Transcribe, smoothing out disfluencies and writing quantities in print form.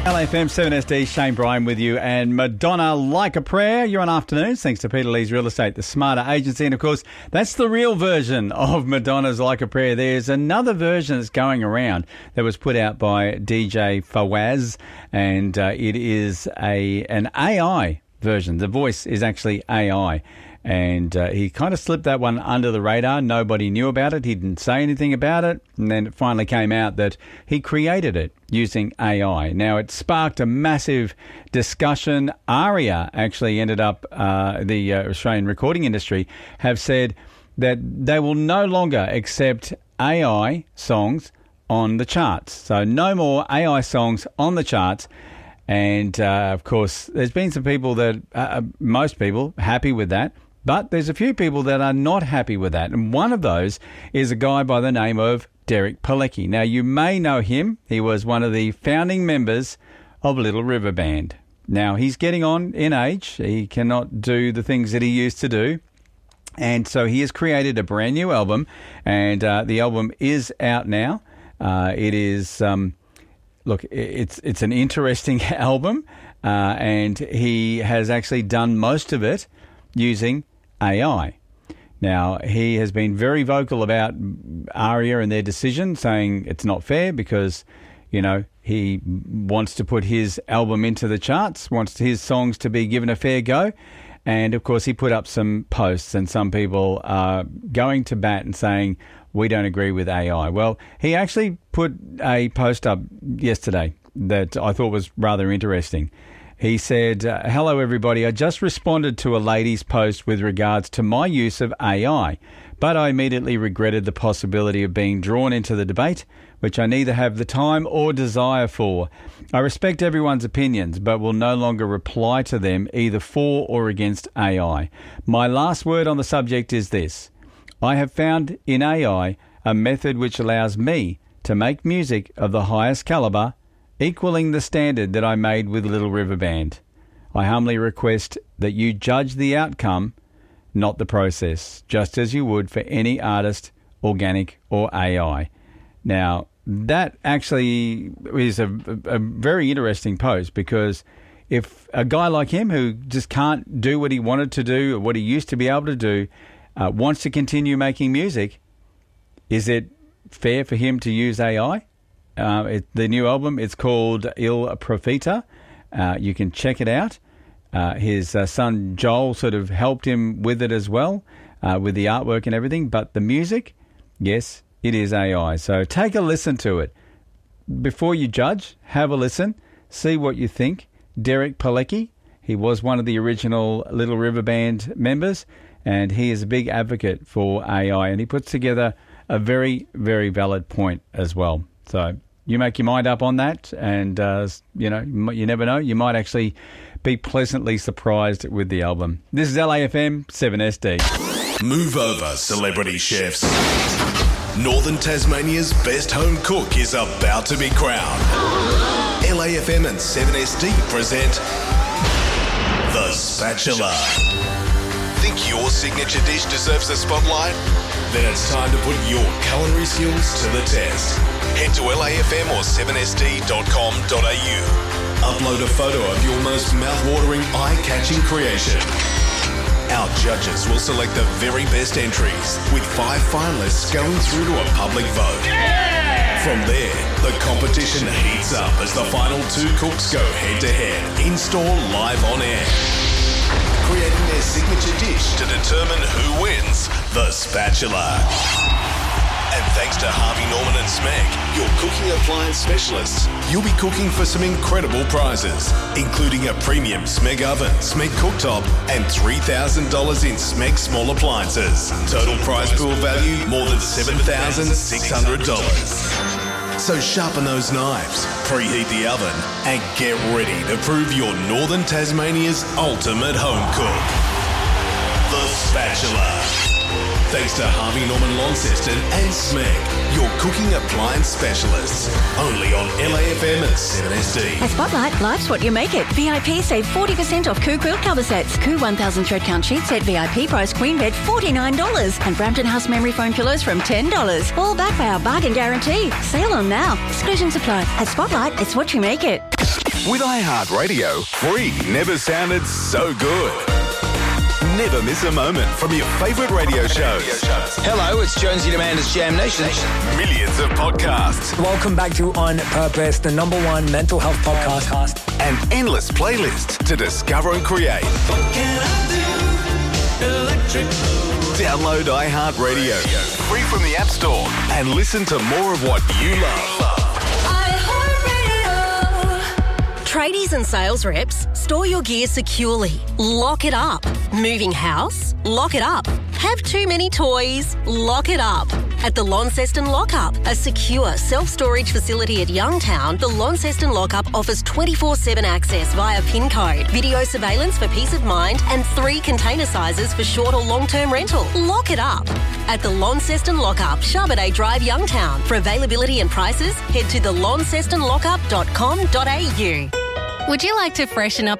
LAFM 7SD, Shane Bryan with you, and Madonna, Like a Prayer. You're on Afternoons, thanks to Peter Lee's Real Estate, the Smarter Agency. And, of course, that's the real version of Madonna's Like a Prayer. There's another version that's going around that was put out by DJ Fawaz, and it is an AI version. The voice is actually AI. And he kind of slipped that one under the radar. Nobody knew about it. He didn't say anything about it. And then it finally came out that he created it using AI. Now, it sparked a massive discussion. ARIA actually ended up, the Australian recording industry, have said that they will no longer accept AI songs on the charts. So no more AI songs on the charts. And, of course, there's been some people that, most people, happy with that. But there's a few people that are not happy with that. And one of those is a guy by the name of Derek Pilecki. Now, you may know him. He was one of the founding members of Little River Band. Now, he's getting on in age. He cannot do the things that he used to do. And so he has created a brand new album. And the album is out now. It is, look, it's an interesting album. And he has actually done most of it using AI. Now, he has been very vocal about ARIA and their decision, saying it's not fair because, you know, he wants to put his album into the charts, wants his songs to be given a fair go. And, of course, he put up some posts and some people are going to bat and saying, we don't agree with AI. Well, he actually put a post up yesterday that I thought was rather interesting. He said, hello, everybody. I just responded to a lady's post with regards to my use of AI, but I immediately regretted the possibility of being drawn into the debate, which I neither have the time or desire for. I respect everyone's opinions, but will no longer reply to them either for or against AI. My last word on the subject is this. I have found in AI a method which allows me to make music of the highest caliber, equaling the standard that I made with Little River Band. I humbly request that you judge the outcome, not the process, just as you would for any artist, organic or AI. Now, that actually is a very interesting post, because if a guy like him who just can't do what he wanted to do or what he used to be able to do wants to continue making music, is it fair for him to use AI? The new album, it's called Il Profeta. You can check it out. His son Joel sort of helped him with it as well, with the artwork and everything. But the music, yes, it is AI. So take a listen to it. Before you judge, have a listen, see what you think. Derek Pilecki, he was one of the original Little River Band members, and he is a big advocate for AI. And he puts together a very, very valid point as well. So you make your mind up on that, and, you never know. You might actually be pleasantly surprised with the album. This is LAFM 7SD. Move over, celebrity chefs. Northern Tasmania's best home cook is about to be crowned. LAFM and 7SD present The Spatula. Think your signature dish deserves the spotlight? Then it's time to put your culinary skills to the test. Head to LAFM or 7sd.com.au. Upload a photo of your most mouth-watering, eye-catching creation. Our judges will select the very best entries, with 5 finalists going through to a public vote. Yeah! From there, the competition heats up as the final 2 cooks go head-to-head, in-store, live on air, creating their signature dish to determine who wins The Spatula. And thanks to Harvey Norman and Smeg, your cooking appliance specialists, you'll be cooking for some incredible prizes, including a premium Smeg oven, Smeg cooktop, and $3,000 in Smeg small appliances. Total prize pool value more than $7,600. So sharpen those knives, preheat the oven, and get ready to prove you're Northern Tasmania's ultimate home cook. The Spatula. Thanks to Harvey Norman Launceston and Smeg, your cooking appliance specialists. Only on LAFM and 7SD. At Spotlight, life's what you make it. VIP save 40% off Koo quilt cover sets. Koo 1000 thread count sheet set VIP price queen bed $49. And Brampton House memory foam pillows from $10. All backed by our bargain guarantee. Sale on now. Exclusions apply. At Spotlight, it's what you make it. With iHeartRadio, free never sounded so good. Never miss a moment from your favourite radio shows. Hello, it's Jonesy and Amanda's Jam Nation. Millions of podcasts Welcome back to On Purpose, the #1 mental health podcast. and endless playlists to discover and create. Download iHeartRadio, free from the App Store, and listen to more of what you love. Tradies and sales reps, store your gear securely. Lock it up. Moving house? Lock it up. Have too many toys? Lock it up. At the Launceston Lockup, a secure self-storage facility at Youngtown, the Launceston Lockup offers 24/7 access via PIN code, video surveillance for peace of mind, and 3 container sizes for short or long-term rental. Lock it up. At the Launceston Lockup, Charbonnet Drive, Youngtown. For availability and prices, head to thelauncestonlockup.com.au. Would you like to freshen up